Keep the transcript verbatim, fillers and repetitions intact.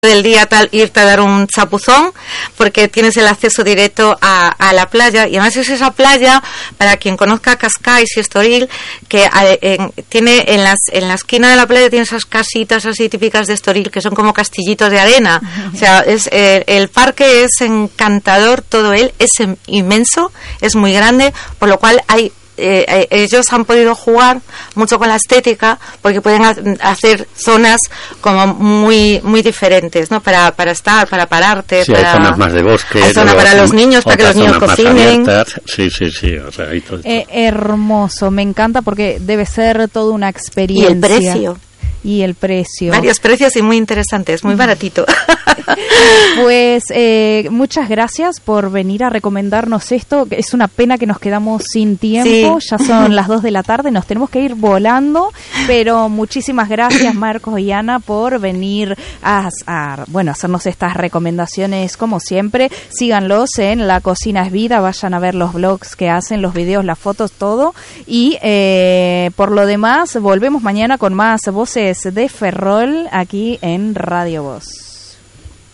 del día tal irte a dar un chapuzón porque tienes el acceso directo a, a la playa, y además es esa playa, para quien conozca Cascais y Estoril, que en, tiene en las en la esquina de la playa tiene esas casitas así típicas de Estoril que son como castillitos de arena. O sea, es eh, el parque es encantador, todo él es inmenso, es muy grande, por lo cual hay Eh, ellos han podido jugar mucho con la estética porque pueden ha- hacer zonas como muy muy diferentes, ¿no? Para para estar, para pararte, sí, para... hay zonas más de bosque, hay zona para los niños, para que los niños cocinen. Sí, sí, sí, o sea, hay todo esto. Eh, hermoso, me encanta porque debe ser toda una experiencia. Y el precio. Y el precio. Varios precios y muy interesantes, muy baratito. Pues eh, muchas gracias por venir a recomendarnos esto. Es una pena que nos quedamos sin tiempo. Sí. Ya son las dos de la tarde, nos tenemos que ir volando. Pero muchísimas gracias, Marcos y Ana, por venir a, a bueno, hacernos estas recomendaciones como siempre. Síganlos en La Cocina es Vida, vayan a ver los blogs que hacen, los videos, las fotos, todo. Y eh, por lo demás, volvemos mañana con más voces de Ferrol aquí en Radio Voz.